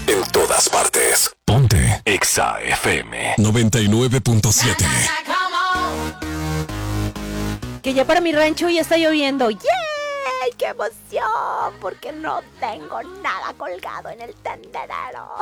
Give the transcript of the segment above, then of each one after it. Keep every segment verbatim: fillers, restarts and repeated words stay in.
En todas partes. Ponte Exa F M noventa y nueve punto siete. Que ya para mi rancho ya está lloviendo. ¡Yay! ¡Qué emoción! Porque no tengo nada colgado en el tendedero.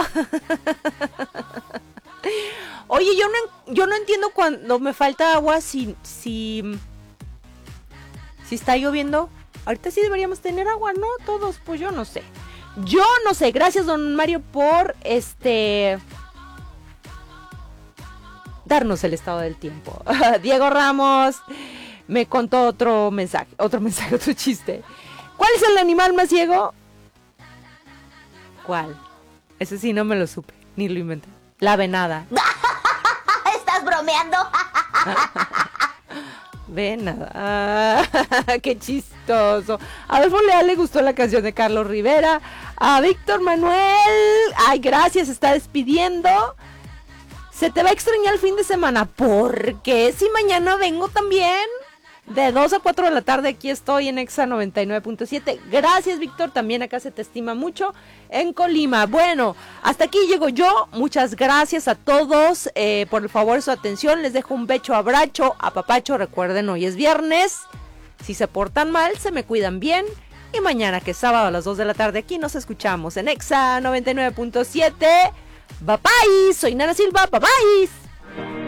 Oye, yo no, yo no entiendo cuando me falta agua si, si, si está lloviendo. Ahorita sí deberíamos tener agua, ¿no? Todos, pues yo no sé. Yo no sé. Gracias, don Mario, por este... darnos el estado del tiempo. Diego Ramos me contó otro mensaje, otro mensaje, otro chiste. ¿Cuál es el animal más ciego? ¿Cuál? Ese sí no me lo supe, ni lo inventé. La venada. ¿Estás bromeando? Venada. Ah, qué chistoso. A Adolfo Leal le gustó la canción de Carlos Rivera. A Víctor Manuel, ay, gracias, está despidiendo. Se te va a extrañar el fin de semana. ¿Por qué? Si mañana vengo también. De dos a cuatro de la tarde aquí estoy en Exa noventa y nueve punto siete. Gracias, Víctor. También acá se te estima mucho en Colima. Bueno, hasta aquí llego yo. Muchas gracias a todos eh, por el favor de su atención. Les dejo un becho, abracho, apapacho. Recuerden, hoy es viernes. Si se portan mal, se me cuidan bien. Y mañana, que es sábado a las dos de la tarde, aquí nos escuchamos en Exa noventa y nueve punto siete. Bye bye. Soy Nana Silva. Bye bye.